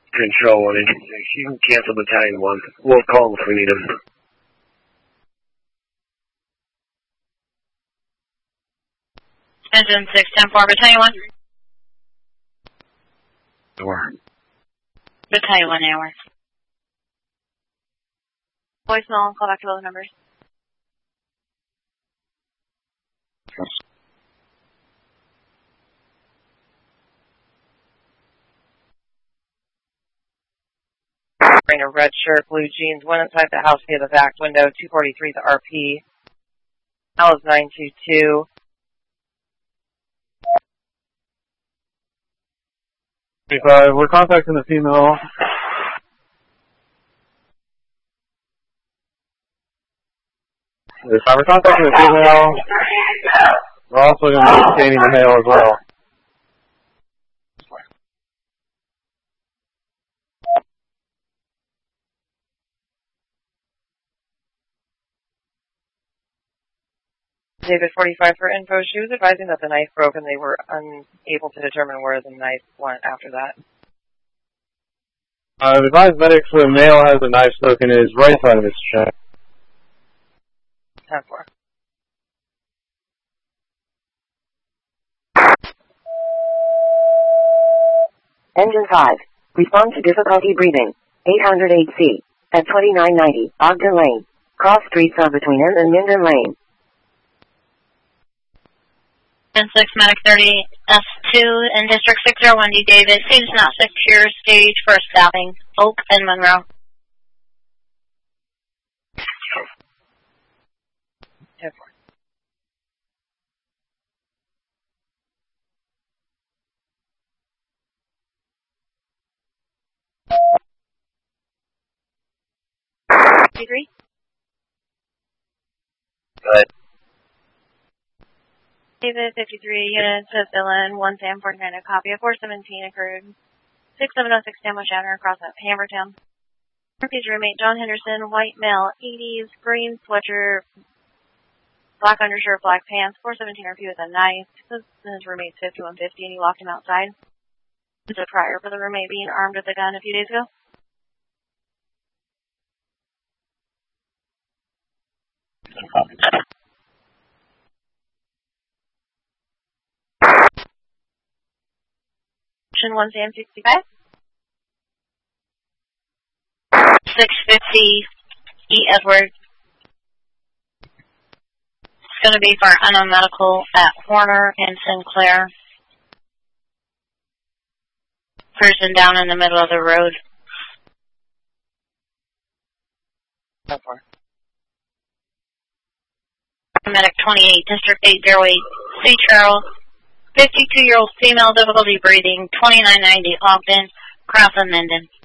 Control 1. You can cancel Battalion 1. We'll call them if we need them. Engine 610-4, Battalion 1. Door. Battalion 1 hour. Voicemail, call back to those numbers. Wearing a red shirt, blue jeans, went inside the house via the back window, 243 the RP. Alice 922. We're contacting the female. We're contacting the female. We're also going to be scanning the male as well. David 45 for info. She was advising that the knife broke and they were unable to determine where the knife went after that. Advised medics for the male has a knife stuck in his right side of his chest. 10-4. Engine 5. Respond to difficulty breathing. 808C. At 2990 Ogden Lane. Cross streets are between N and Minden Lane. 10-6, Medic 30, S2 in District 601D, David. Seems not secure, stage for staffing. Oak and Monroe. 10-4. Degree? Good. David 53, units of Villain, 1 Sam 49, a copy of 417 occurred. 6706 Samuel Shatner across at Hammertown. His roommate John Henderson, white male, 80s, green sweatshirt, black undershirt, black pants, 417 RP with a knife. His roommate's 5150 and he locked him outside. It's a prior for the roommate being armed with a gun a few days ago. Option 1 Sam 65. 650 E Edward. It's going to be for unknown medical at Horner and Sinclair. Person down in the middle of the road. 10-4. Medic 28, District 808, C. Charles, 52-year-old female, difficulty breathing, 2990 Ogden, Cross and Minden.